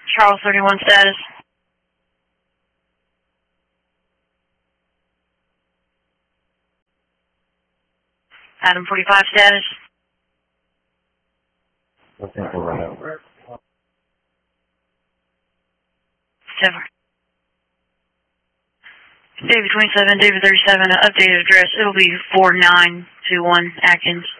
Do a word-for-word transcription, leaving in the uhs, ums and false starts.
Charles thirty-one status. Adam forty-five status. I think we'll run over. Seven. David twenty-seven, David thirty-seven, uh, updated address. It'll be four nine two one Atkins.